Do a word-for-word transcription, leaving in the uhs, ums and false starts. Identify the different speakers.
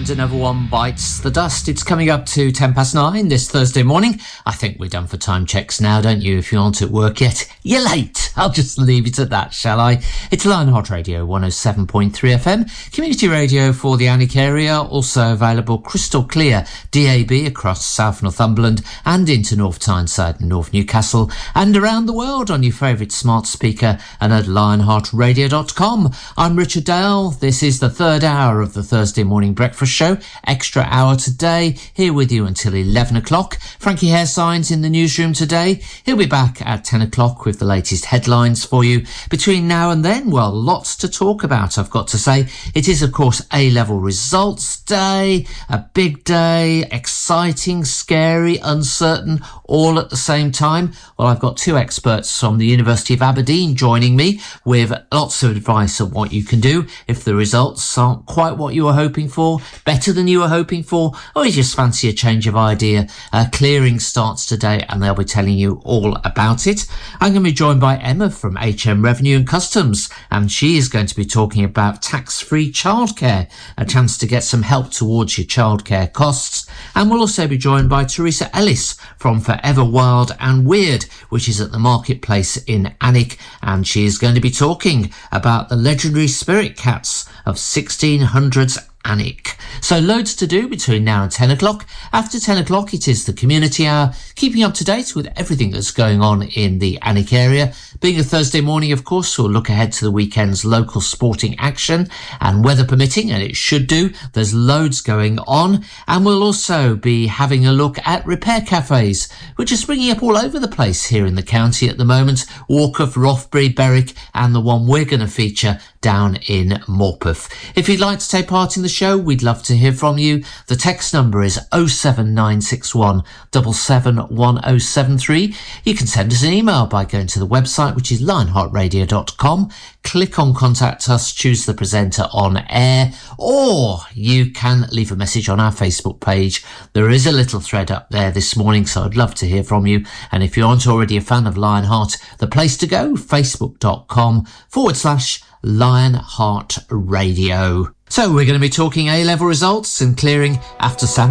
Speaker 1: And another one bites the dust. It's coming up to ten past nine this Thursday morning. I think we're done for time checks now, don't you? If you aren't at work yet, you're late. I'll just leave it at that, shall I? It's Lionheart Radio one oh seven point three F M, community radio for the Alnwick area, also available crystal clear D A B across South Northumberland and into North Tyneside and North Newcastle, and around the world on your favourite smart speaker and at lionheart radio dot com. I'm Richard Dale. This is the third hour of the Thursday morning breakfast show. Extra hour today, here with you until eleven o'clock. Frankie Hairsigns in the newsroom today. He'll be back at ten o'clock with the latest headlines for you. Between now and then, well, lots to talk about, I've got to say. It is, of course, A-level results day, a big day, exciting, scary, uncertain, all at the same time. Well, I've got two experts from the University of Aberdeen joining me with lots of advice on what you can do if the results aren't quite what you were hoping for, better than you were hoping for, or you just fancy a change of idea. Uh, clearing starts today and they'll be telling you all about it. I'm going to be joined by Emma from H M Revenue and Customs, and she is going to be talking about tax-free childcare, a chance to get some help towards your childcare costs. And we'll also be joined by Teresa Ellis from Forever Wild and Weird, which is at the marketplace in Alnwick, and she is going to be talking about the legendary spirit cats of sixteen hundreds Alnwick. So loads to do between now and ten o'clock. After ten o'clock, it is the community hour, keeping up to date with everything that's going on in the Alnwick area. Being a Thursday morning, of course, we'll look ahead to the weekend's local sporting action, and weather permitting, and it should do, there's loads going on. And we'll also be having a look at repair cafes, which are springing up all over the place here in the county at the moment. Walker, Rothbury, Berwick, and the one we're going to feature down in Morpeth. If you'd like to take part in the show, we'd love to hear from you. The text number is oh seven nine six one seven seven one oh seven three. You can send us an email by going to the website, which is lionheart radio dot com. Click on Contact Us, choose the presenter on air, or you can leave a message on our Facebook page. There is a little thread up there this morning, so I'd love to hear from you. And if you aren't already a fan of Lionheart, the place to go, facebook.com forward slash Lionheart Radio. So we're going to be talking A-level results and clearing after Sam